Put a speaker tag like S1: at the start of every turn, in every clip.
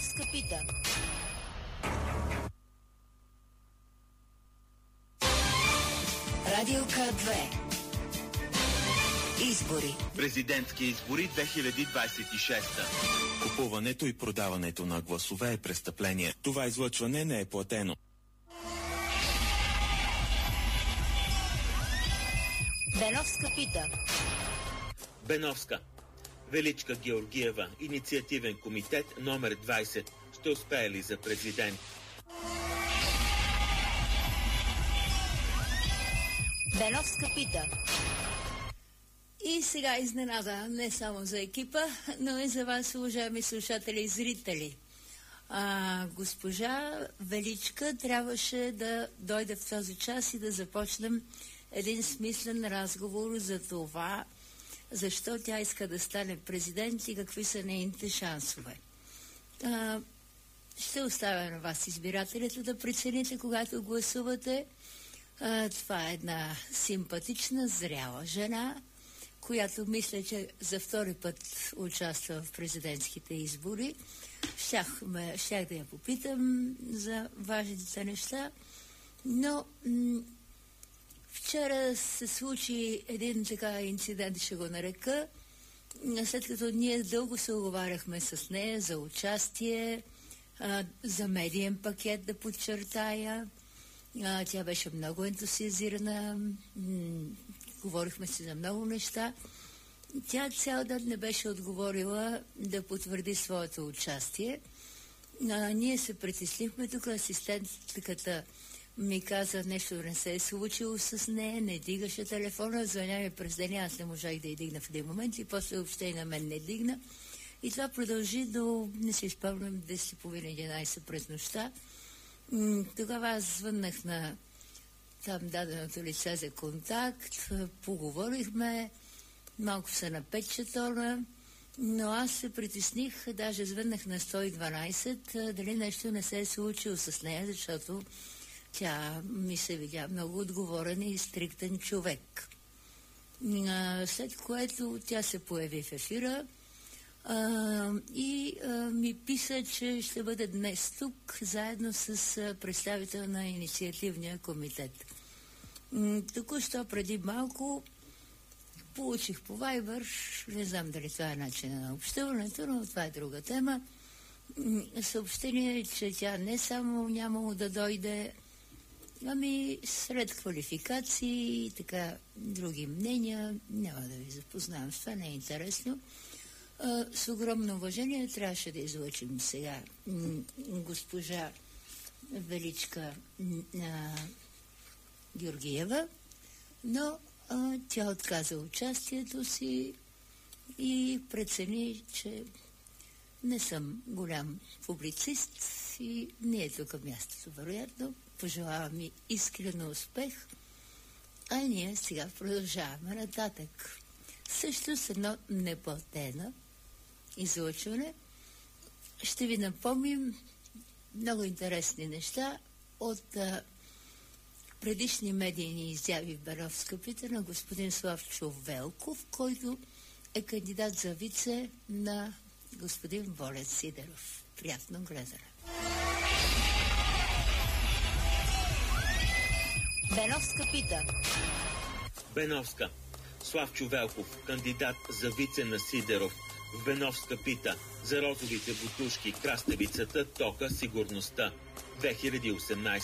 S1: Беновска пита. Радио К2. Избори.
S2: Президентски избори 2026.
S3: Купуването и продаването на гласове е престъпление. Това излъчване не е платено.
S1: Беновска пита.
S2: Беновска. Величка Георгиева, инициативен комитет номер 20. Ще успее ли за президент?
S1: Беновска пита.
S4: И сега изненада не само за екипа, но и за вас, уважаеми слушатели и зрители. Госпожа Величка трябваше да дойде в този час и да започнем един смислен разговор за това, защо тя иска да стане президент и какви са нейните шансове. Ще оставя на вас, избирателите, да прецените, когато гласувате. Това е една симпатична, зряла жена, която мисля, че за втори път участва в президентските избори. Щях да я попитам за важните неща, но вчера се случи един така инцидент, ще го нарека, след като ние дълго се оговаряхме с нея за участие, за медиен пакет да подчертая. Тя беше много ентусиазирана, говорихме си за много неща. Тя цял ден не беше отговорила да потвърди своето участие. Ние се притеснихме тук, асистентката ми каза нещо не се е случило с нея, не дигаше телефона, звъня ми през деня, аз не можах да я дигна в един момент и после въобще и на мен не дигна. И това продължи до, не си спомням, 10:30-11 през нощта. Тогава аз звъннах на там даденото лице за контакт, поговорихме, малко се напече тона, но аз се притесних, даже звъннах на 112, дали нещо не се е случило с нея, защото тя ми се видя много отговорен и стриктен човек. След което тя се появи в ефира и ми писа, че ще бъде днес тук, заедно с представител на инициативния комитет. Току-що преди малко получих по Viber, не знам дали това е начина на общуването, но това е друга тема, съобщение, че тя не само нямало да дойде, ами сред квалификации и така други мнения, няма да ви запознавам с това, не е интересно. С огромно уважение трябваше да излъчим сега госпожа Величка Георгиева, но тя отказа участието си и прецени, че не съм голям публицист и не е тук мястото, вероятно. Пожелавам ми искрено успех, а ние сега продължаваме нататък. Също с едно неплатено излъчване ще ви напомним много интересни неща от предишни медийни изяви в Беновска пита на господин Славчо Велков, който е кандидат за вице на господин Волен Сидеров. Приятно гледане.
S1: Беновска пита.
S2: Беновска. Славчо Велков, кандидат за вице на Сидеров. В Беновска пита за розовите бутушки, краставицата, тока, сигурността. 2018.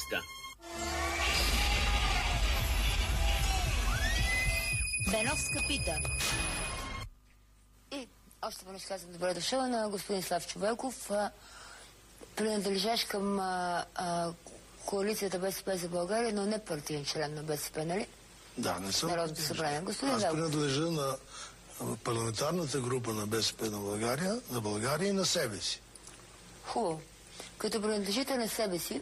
S1: Беновска пита.
S5: И още веднъж казвам добре дошъл на господин Славчо Велков, принадлежащ към коалицията БСП за България, но не партиен член на БСП, нали?
S6: Да, не съм.
S5: Народното събрание. Господин
S6: Аз
S5: Велков.
S6: принадлежа на парламентарната група на БСП на България и на себе си.
S5: Хубаво. Като принадлежите на себе си,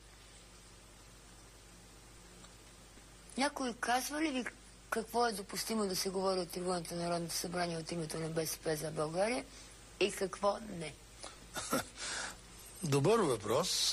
S5: някой казва ли ви какво е допустимо да се говори от трибуната на Народното събрание от името на БСП за България и какво не?
S6: Добър въпрос.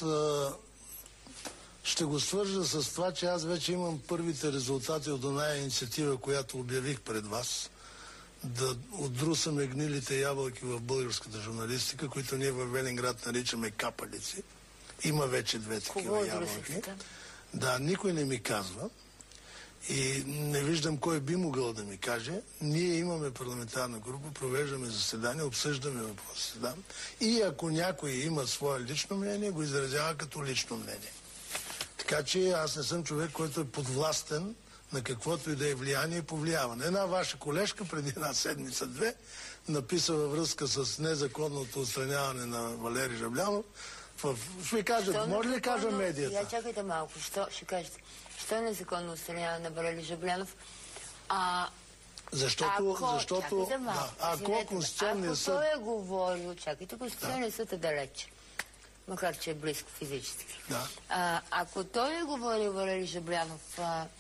S6: Ще го свържа с това, че аз вече имам първите резултати от оная инициатива, която обявих пред вас да отдрусаме гнилите ябълки в българската журналистика, които ние в Велинград наричаме капалици. Има вече 2 такива ябълки. Да, никой не ми казва. И не виждам кой би могъл да ми каже. Ние имаме парламентарна група, провеждаме заседания, обсъждаме въпросите там. И ако някой има свое лично мнение, го изразява като лично мнение. Така че аз не съм човек, който е подвластен на каквото и да е влияние и повлияване. Една ваша колежка преди 1 седмица-2 написа във връзка с незаконното отстраняване на Валери Жаблянов. Ще ви кажа, може ли кажа медията?
S5: Я чакайте малко, ще кажете. Що е незаконно отстраняване на Валери Жаблянов?
S6: Защото Конституционният съд...
S5: Ако той е говорил, чакайте, Конституционният съд е далеч. Макар, че е близко физически.
S6: Да.
S5: Ако той е говорил Валери Жаблянов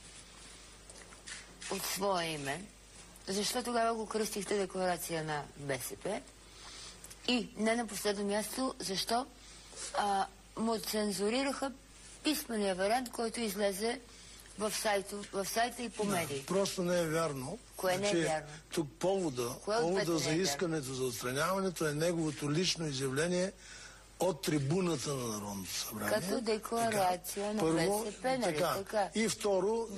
S5: от свое име, защо тогава го кръстихте декларация на БСП? И не на последно място, защо му цензурираха писмения вариант, който излезе в сайта и по медии.
S6: Просто не е вярно.
S5: Кое не е вярно?
S6: Тук повода за искането за отстраняването е неговото лично изявление от трибуната на Народното събрание.
S5: Като декларация на БСП, нали така?
S6: И второ,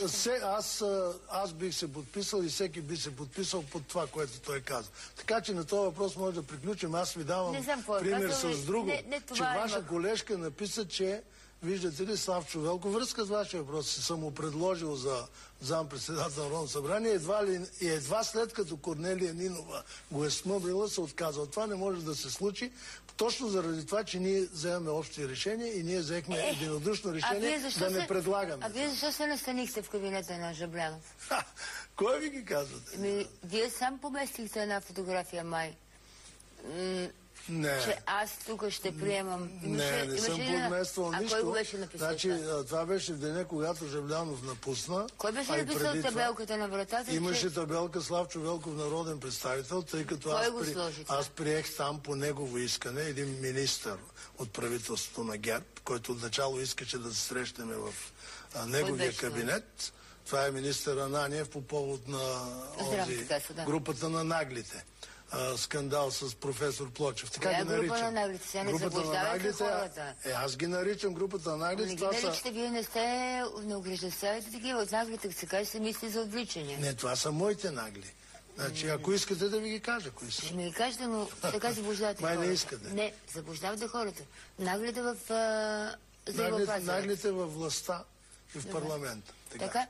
S6: аз бих се подписал и всеки би се подписал под това, което той каза. Така че на този въпрос може да приключим. Аз ви давам пример с друго. Че ваша колежка написа, че виждате ли, Славчо Велков, връзка с вашия въпрос, се съм му предложил за заместник-председател на Народното събрание, едва след като Корнелия Нинова го е смъбрила, се отказва. Това не може да се случи, точно заради това, че ние вземаме общи решения и ние взехме единодушно решение да не предлагаме.
S5: А вие защо се настанихте в кабинета на Жаблянов?
S6: Кой ви ги казвате?
S5: Вие сам поместихте една фотография май.
S6: Не.
S5: Че аз тук ще приемам...
S6: Не съм подмествал нищо.
S5: А кой го беше написал?
S6: Значи, това беше в деня, когато Жаблянов напусна.
S5: Кой беше написал табелката на вратата?
S6: Имаше табелка Славчо Велков, народен представител, тъй като аз приех там по негово искане един министър от правителството на ГЕРБ, който отначало искаше да се срещнем в неговия кабинет. Това е министър Ананиев по повод на групата на наглите. Скандал с професор Плочев. Така ги наричам.
S5: Група на наглите? Сега не заблуждавайте хората.
S6: Аз ги наричам групата на наглите.
S5: Не ги наричате, вие не огреждавате такива. От наглите, се каже, се мисли за отвличане.
S6: Не, това са моите нагли. Значи, ако искате да ви ги кажа, кои са.
S5: Ще ми ги кажете, но така заблуждавате хората.
S6: Май не искате.
S5: Не, заблуждавате хората. Наглите в здравеопазването.
S6: Наглите във властта и в парламента.
S5: Така?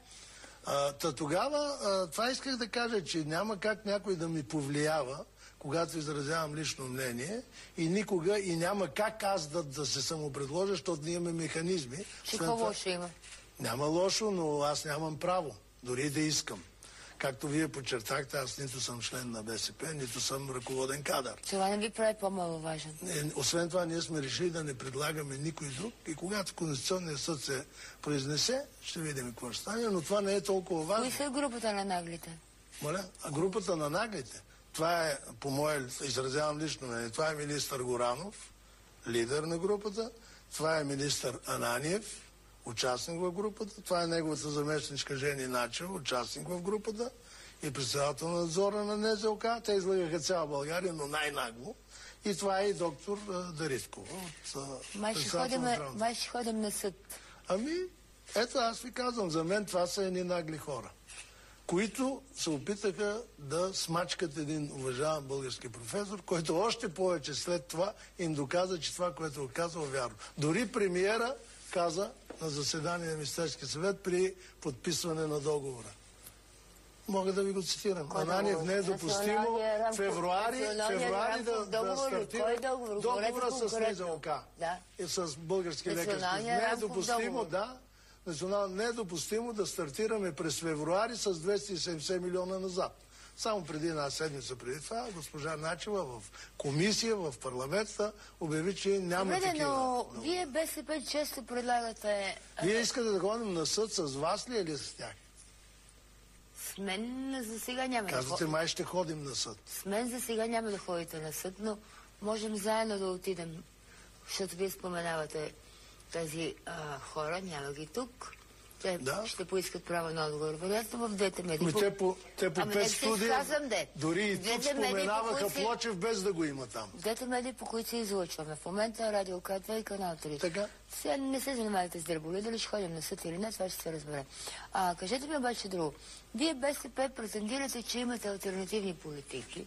S6: Тогава това исках да кажа, че няма как някой да ми повлиява, когато изразявам лично мнение и никога и няма как аз да се самопредложа, защото ние имаме механизми.
S5: Какво лошо има?
S6: Няма лошо, но аз нямам право, дори да искам. Както вие подчертахте, аз нито съм член на БСП, нито съм ръководен кадър.
S5: Това не ви прави по-маловажен.
S6: Освен това, ние сме решили да не предлагаме никой друг и когато Конституционният съд се произнесе, ще видим какво ще стане, но това не е толкова важно.
S5: Кои са групата на наглите?
S6: Моля? Групата на наглите? Това е, по мое, изразявам лично мнение, това е министър Горанов, лидер на групата, това е министър Ананиев, участник в групата, това е неговата заместничка Жени Начева, участник в групата и председател на надзора на НЗОК. Те излагаха цяла България, но най-нагло. И това е и доктор Дариткова.
S5: Май ще ходим на съд.
S6: Ето аз ви казвам, за мен това са едни нагли хора, които се опитаха да смачкат един уважаван български професор, който още повече след това им доказа, че това, което го казва, е вярно. Дори премиера каза на заседание на Министерския съвет при подписване на договора. Мога да ви го цитирам. Ананиев, не е допустимо февруари да стартира договора с НЗОК и с български лекарски. Не е допустимо, не е допустимо да стартираме през февруари с 270 милиона назад. Само преди една седмица преди това, госпожа Начева в комисия, в парламента обяви, че няма такива.
S5: Но вие БСП често предлагате...
S6: Вие искате да ходим на съд с вас ли или с тях?
S5: С мен за сега няма да ходим.
S6: Казвате, май ще ходим на съд.
S5: С мен за сега няма да ходите на съд, но можем заедно да отидем, защото вие споменавате тези хора, няма ги тук. Те ще поискат право на отговор. Вероятно в двете медии.
S6: Те по 5 студия, дори и тук споменаваха Плочев без да го има там.
S5: Двете медии, по които се излъчваме. В момента Радио К2 и Канал 3.
S6: Така?
S5: Сега не се занимавате с дреболи, дали ще ходим на съд или не, това ще се разбере. Кажете ми обаче друго. Вие БСП претендирате, че имате алтернативни политики.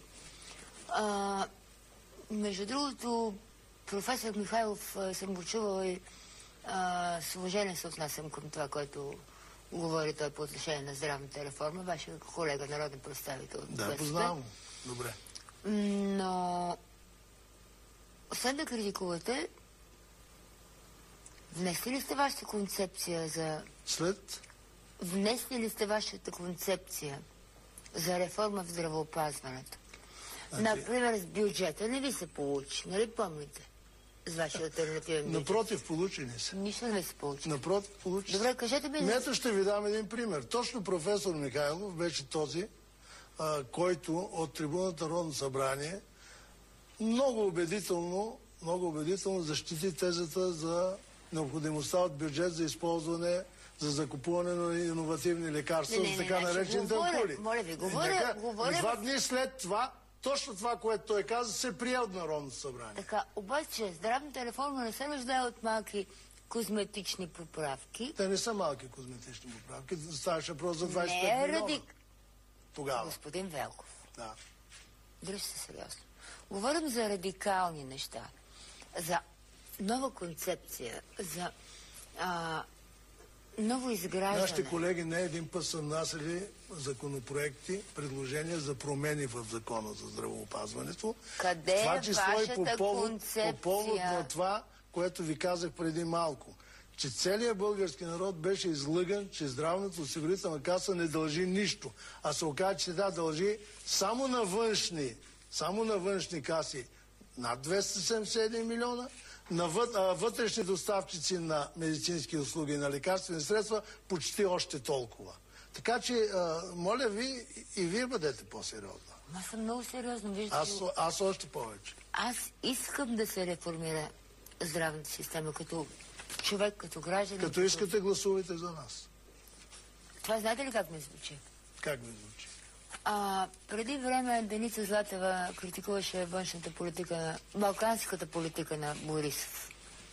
S5: Между другото, професор Михайлов съм го чувала и с уважение се отнасям към това, което говори той по отношение на здравната реформа. Вашия колега, народен представител.
S6: Да, познавам. Добре.
S5: Но освен да критикувате, внесли ли сте вашата концепция за... Внесли ли сте вашата концепция за реформа в здравеопазването? Например, с бюджета не ви се получи, нали помните? С вашия алтернативен бюджет.
S6: Напротив, получи ни се.
S5: Нищо не ви се получи.
S6: Напротив, получи се.
S5: Добре, кажете ми...
S6: Ето ще ви дам един пример. Точно професор Михайлов беше този, който от трибуната Народно събрание много убедително защити тезата за необходимостта от бюджет за използване, за закупуване на иновативни лекарства, за така наречените ампули.
S5: Моля ви, говоря...
S6: 2 дни след това, точно това, което той каза, се прие от Народното събрание.
S5: Така, обаче здравната реформа не се нуждае от малки козметични поправки.
S6: Те не са малки козметични поправки. Ставаше въпрос за 25 милиона. Тогава.
S5: Господин Велков.
S6: Да.
S5: Дръжте се сериозно. Говорим за радикални неща. За нова концепция. За ново изграждане.
S6: Нашите колеги не един път са внасяли законопроекти, предложения за промени в Закона за здравеопазването.
S5: Къде е вашата концепция?
S6: По повод на това, което ви казах преди малко, че целият български народ беше излъган, че здравната осигурителна каса не дължи нищо, а се оказа, че тя дължи само на външни каси над 271 милиона, на вътрешни доставчици на медицински услуги, на лекарствени средства, почти още толкова. Така че, моля ви, и вие бъдете по-сериозна.
S5: Аз съм много сериозно, виждате.
S6: Аз още повече.
S5: Аз искам да се реформира здравната система като човек, като гражданин.
S6: Като искате, гласувайте за нас.
S5: Това знаете ли как ми звучи?
S6: Как ми звучи?
S5: Преди време Деница Златева критикуваше външната политика, балканската политика на Борисов.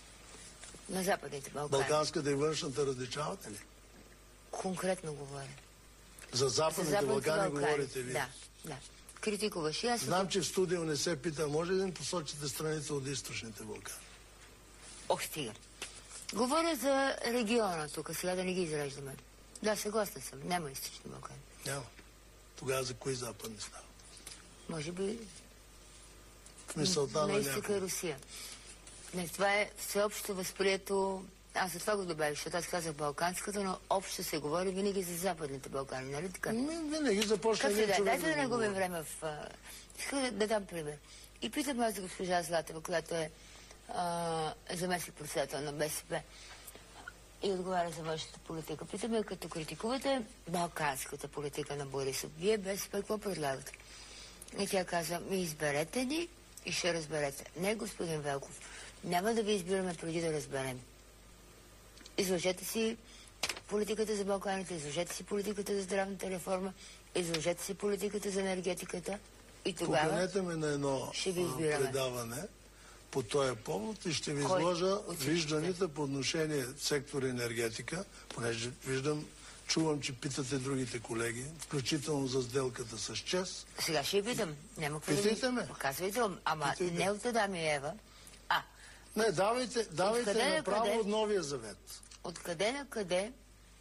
S5: На Западните Балкани.
S6: Балканската и външната различавате ли?
S5: Конкретно говоря.
S6: За Западните Балкани говорите ли?
S5: Да. Критикуваш.
S6: Знам, че в студио не се пита. Може ли да посочите страните от източните Балкани?
S5: Ох, стига. Говоря за региона тук, сега да не ги изреждаме. Да, съгласна съм. Няма източни Балкани.
S6: Няма. Тогава за кои западни става?
S5: Може би...
S6: В мисълта на
S5: изтока и Русия. Не, това е всеобщо възприето... Аз за това го добавих, защото аз казах балканската, но общо се говори винаги за Западните Балкани, нали така?
S6: Винаги започна един човек.
S5: Дайте да не губим време в... Искам да дам пример. И питам аз за госпожа Златева, която е заместник-председател на БСП и отговаря за външната политика. Питаме, като критикувате балканската политика на Борисов, вие БСП какво предлагате? И тя каза, изберете ни и ще разберете. Не, господин Велков, няма да ви избираме преди да разберем. Изложете си политиката за Балканите, изложете си политиката за здравната реформа, изложете си политиката за енергетиката и тогава
S6: поканете ме на едно предаване по този повод и ще ви изложа вижданите по отношение сектор енергетика, понеже чувам, че питате другите колеги, включително за сделката с ЧЕЗ.
S5: Сега ще питам. Няма какво
S6: питайте ме.
S5: Казвайте, ама не от Адам и Ева.
S6: Не, давайте направо от Новия завет.
S5: Откъде на къде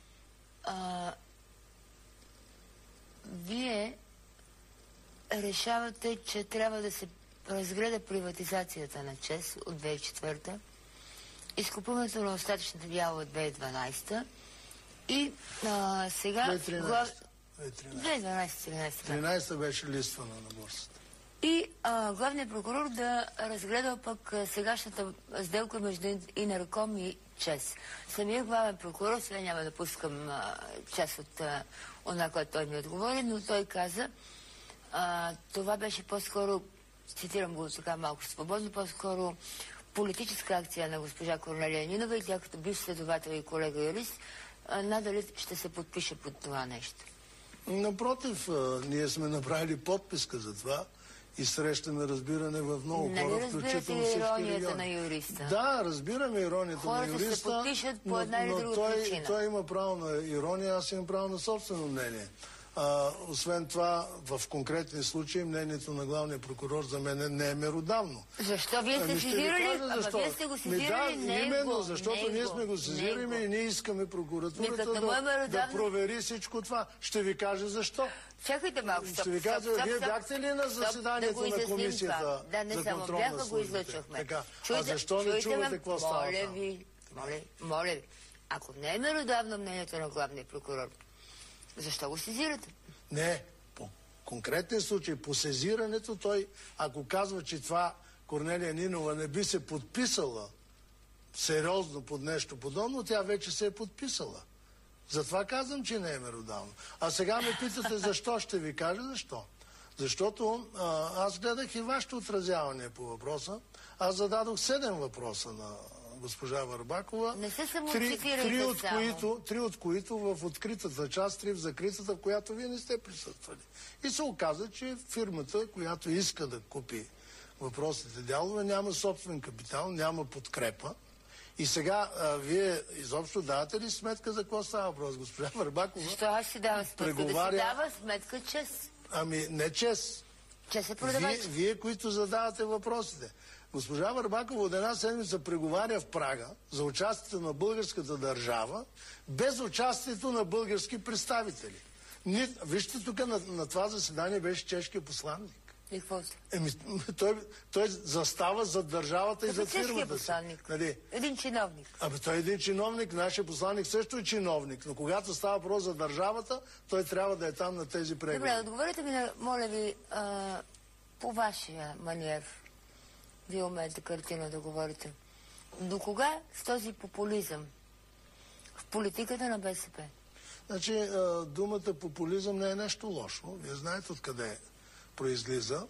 S5: вие решавате, че трябва да се разгледа приватизацията на ЧЕЗ от 2004, изкупуването на остатъчната дяла от 2012 и сега...
S6: 2013 беше листвана на борсата.
S5: И главният прокурор да разгледа пък сегашната сделка между Инерком и ЧЕЗ. Самия главен прокурор, сега няма да пускам част от това, което той ми отговори, но той каза, това беше по-скоро, цитирам го така малко свободно, по-скоро политическа акция на госпожа Корнелия Нинова и тя като бивш следовател и колега юрист, надали ще се подпише под това нещо.
S6: Напротив, ние сме направили подписка за това и срещаме разбиране в много
S5: Нали
S6: хора,
S5: разбирате
S6: включително всички
S5: иронията
S6: региони.
S5: на юриста?
S6: Да, разбираме иронията на
S5: Хората
S6: юриста.
S5: се подпишат по една или друга причина.
S6: Той има право на ирония, аз имам право на собствено мнение. Освен това, в конкретни случаи, мнението на главния прокурор за мен не е меродавно.
S5: Защо? Вие сте сезирали? Вие сте го сезирали него.
S6: Именно, защото ние сме го сезирали и ние искаме прокуратурата да провери всичко това. Ще ви кажа защо.
S5: Чакайте малко,
S6: Ще ви кажа, вие бяхте ли на заседанието на комисията
S5: за контрол на службите?
S6: Така. А защо не чувате какво става?
S5: Моля ви, ако не е меродавно мнението на главния прокурор, защо го сезирате?
S6: Не, по конкретен случай, по сезирането той, ако казва, че това Корнелия Нинова не би се подписала сериозно под нещо подобно, тя вече се е подписала. Затова казвам, че не е меродавно. А сега ме питате защо, ще ви кажа защо. Защото аз гледах и вашето отразяване по въпроса. Аз зададох 7 въпроса на госпожа Върбакова.
S5: Не се самоцитирайте само.
S6: Три от които в откритата част, 3 в закритата, в която вие не сте присъствали. И се оказа, че фирмата, която иска да купи въпросните дялове, няма собствен капитал, няма подкрепа. И сега вие изобщо давате ли сметка за какво става въпрос? Госпожа Върбакова...
S5: Защо аз си давам сметка? Да си дава сметка чест.
S6: Ами не чест.
S5: Чест е продавач.
S6: Вие, които задавате въпросите. Госпожа Върбакова от една седмица преговаря в Прага за участието на българската държава, без участието на български представители. Вижте, тук на това заседание беше чешкият посланник.
S5: И какво сте?
S6: Той застава за държавата и за фирмата.
S5: Посланник. Нали? Един чиновник.
S6: Той е един чиновник, нашия посланник също е чиновник, но когато става въпрос за държавата, той трябва да е там на тези преговори.
S5: Добре, отговорете ми, моля ви, по вашия маниер. Вие умеете картина да говорите. До кога с този популизъм в политиката на БСП?
S6: Значи, думата популизъм не е нещо лошо. Вие знаете откъде произлиза.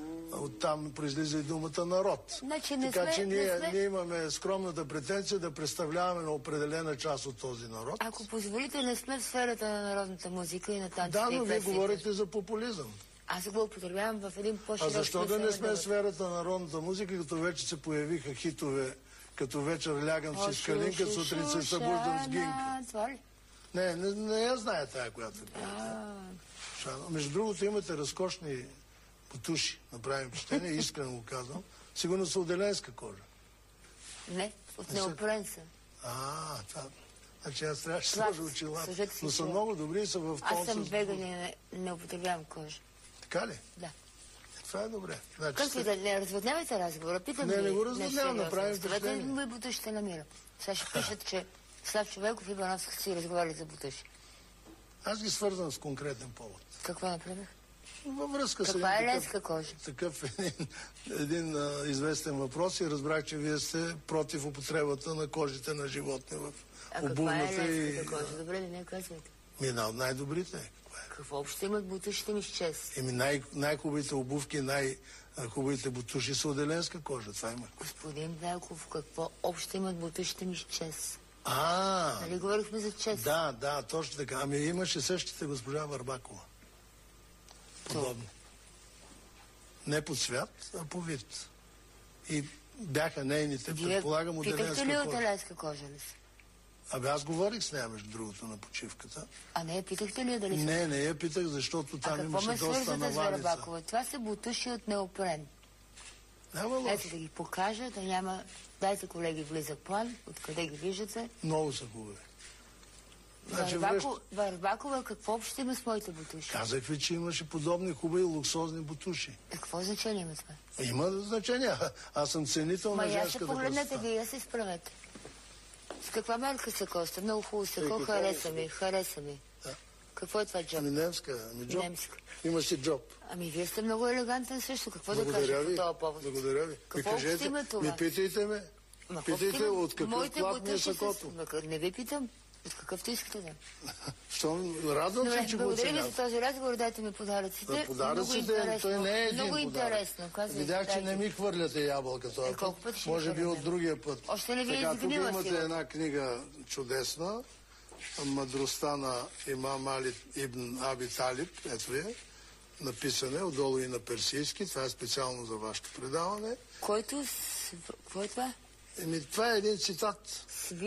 S6: Оттам произлиза и думата народ.
S5: Значи,
S6: така че ние имаме скромната претенция да представляваме на определена част от този народ.
S5: Ако позволите, не сме в сферата на народната музика и на танците.
S6: Да, но вие говорите за популизъм.
S5: Аз го употребявам в един по-широк смисъл.
S6: А защо да не сме в сферата на народната музика, като вече се появиха хитове, като вечер лягам си с калинка, сутрин се събуждам с гинка?
S5: Това ли?
S6: Не я зная тая, която е пиета. Между другото имате разкошни потуши, направим впечатление, искрено го казвам. Сигурно са от еленска кожа.
S5: Не, от неопрен са.
S6: Това... Значи аз трябваше да сложа очилата. Но са много добри и са в тон.
S5: Аз съм веган и не употребявам кожа.
S6: Така ли?
S5: Да.
S6: Това е добре.
S5: Как си да не разводнявайте разговора? Питам
S6: не го разводнявам, направим
S5: впечатление. Това мой бутуши ще намира. Сега ще пишат, че Славчо Велков и Бановски си разговаряли за бутуши.
S6: Аз ги свързвам с конкретен повод.
S5: Какво направих?
S6: Във връзка с
S5: каква е ленска кожа?
S6: Такъв един известен въпрос и разбрах, че вие сте против употребата на кожите на животни в обувната.
S5: Каква е ленската кожа? Добре ли не казвайте?
S6: Една от най-добрите.
S5: Какво общо имат бутушите ми с чест?
S6: Най-хубавите обувки, най-хубавите бутуши са от еленска кожа. Това има.
S5: Господин Велков, какво общо имат бутушите ми с чест? Нали говорихме за чест?
S6: Да, точно така. Ами имаше същите госпожа Върбакова. Подобни. Не по цвят, а по вид. И бяха нейните, предполагам, от еленска кожа.
S5: Питахте ли от еленска кожа ли са?
S6: Аз говорих с нея, между другото, на почивката.
S5: Не, питахте ли дали са?
S6: Не я питах, защото там имаше доста навалица.
S5: Това са бутуши от неопрен.
S6: Няма лошо.
S5: Ето да ги покажа, да няма... Дайте, колеги, влиза план. Откъде ги виждате?
S6: Много са хубави.
S5: Върбакова, какво общо има с моите бутуши?
S6: Казах ви, че имаше подобни хубави луксозни бутуши.
S5: Какво значение има това?
S6: Има значение. Аз съм ценител на женската красота.
S5: Погледнете, вие се изправете. С каква марка са коста? Много хубаво сако, хареса ми.
S6: Да.
S5: Какво е това джоб?
S6: Немска.
S5: Джоб.
S6: Има си джоб.
S5: Вие сте много елегантен също. Какво да кажа по този повод?
S6: Благодаря ви.
S5: Какво общо има това?
S6: Питайте ме. Питайте от какъв клад ми е сакото.
S5: Не ви питам. От какъвто искате да.
S6: Радвам се, че го оценявам.
S5: Благодаря ви за този разговор, дайте ми подаръците.
S6: Подаръците, той не е един
S5: много
S6: подарък.
S5: Интересно.
S6: Видях, че не ми хвърляте ябълка този път. Може би от другия път.
S5: Още не ви
S6: е изгнила
S5: сила.
S6: Тук имате една книга чудесна. мъдростта на имам Али ибн Аби Талиб, ето е, написане, отдолу и на персийски, това е специално за вашето предаване.
S5: Кой е това?
S6: Това е един цитат.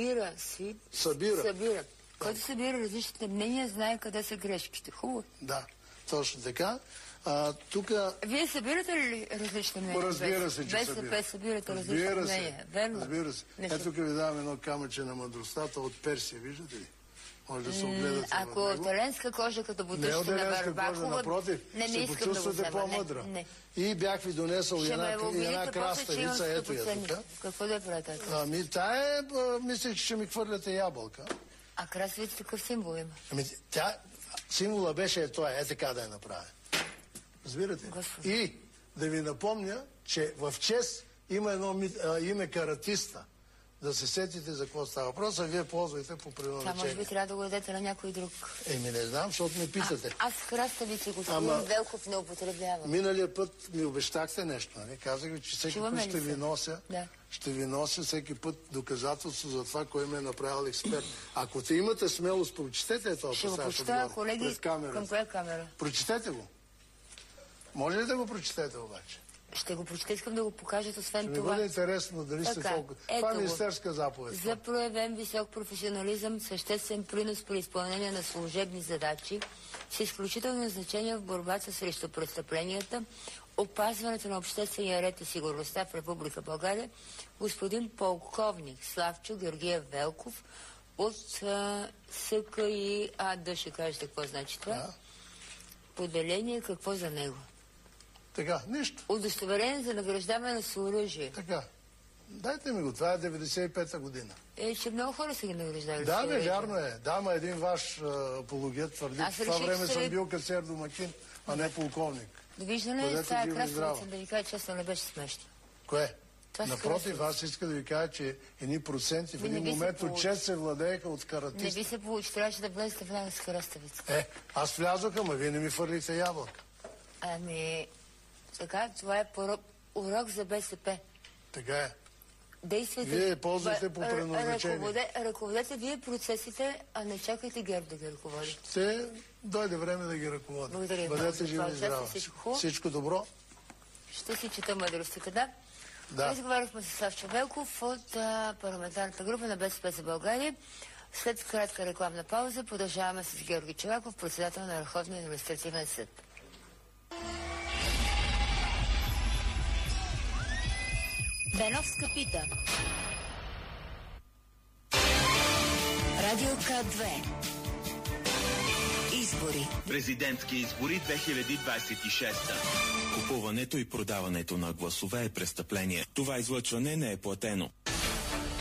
S5: Събира. Който събира различните мнения, знае къде са грешките. Хубаво.
S6: Да, точно така. Тук...
S5: Вие събирате ли различни мнения?
S6: Разбира се, че
S5: БСП събирате различни мнения. Верно?
S6: Разбира се. Ето тук ви давам едно камъче на мъдростта от Персия, виждате ли? Може да се огледате
S5: ако
S6: в него.
S5: таленска кожа, като бутушка на Върбакова,
S6: напротив,
S5: не
S6: се
S5: искам да го
S6: почувствате
S5: взема.
S6: по-мъдра.
S5: Не.
S6: И бях ви донесъл една краставица, ето я тук.
S5: Какво да правите?
S6: Тая мислех, че ще ми хвърляте ябълка.
S5: А краставица такъв символ има?
S6: Символа беше това, така да я направя. Разбирате?
S5: Господи.
S6: И да ви напомня, че в ЧЕС има едно име каратиста. Да се сетите за какво става въпрос, а вие ползвайте по предназначение.
S5: Това може би трябва да го дадете на някой друг.
S6: Не знам, защото ме питате.
S5: Аз краставица господин Велков не употребявам.
S6: Миналия път ми обещахте нещо, нали? Казах ви, че всеки път ще ви нося.
S5: Да.
S6: Ще ви нося всеки път доказателство за това, кой ме е направил експерт. Ако те имате смелост, прочетете това.
S5: Ще го прочета, колеги, към коя камера?
S6: Прочетете го. Може ли да го прочетете обаче?
S5: Ще го прочета, искам да го покажат, освен
S6: това.
S5: това.
S6: Ще ми бъде интересно дали сте толкова. Това е министерска заповед.
S5: За проявен висок професионализъм, съществен принос при изпълнение на служебни задачи, с изключително значение в борбата срещу престъпленията, опазването на обществения ред и сигурността в Република България, господин полковник Славчо Георгиев Велков от СКИ АД, ще кажете какво значи това? Да. Поделение, какво за него?
S6: Така, нищо.
S5: Удостоверение за награждаване с оръжие.
S6: Така. Дайте ми го, това е 95-та година.
S5: Че много хора са ги награждали.
S6: Да, вярно е. Да, ма един ваш апологет твърди, че в това време съм бил касиер домакин, а не полковник.
S5: Довиждане, тази краставица, да ви кажа честно, не беше смешно.
S6: Кое? Напротив, аз иска да ви кажа, че едни проценти в един момент от чест се владееха от каратиста.
S5: Не би се получи, трябваше да влезете веднага с краставица.
S6: Аз влязох, ама вие не ми фърлите ябълка.
S5: Така, това е урок за БСП.
S6: Така е.
S5: Действайте.
S6: Вие ползвате по предназначение.
S5: Ръководете вие процесите, а не чакайте ГЕРБ да ги ръководи.
S6: Ще дойде време да ги ръководи.
S5: Благодаря.
S6: Бъдете живи и здрави. Всичко добро.
S5: Ще си чета мъдростите, да? Разговаряхме с Славчо Велков от парламентарната група на БСП за България. След кратка рекламна пауза продължаваме с Георги Чолаков, председател на Върховния административен съд.
S1: Беновска пита. Радио К2. Избори.
S2: Президентски избори 2026.
S3: Купуването и продаването на гласове е престъпление. Това излъчване не е платено.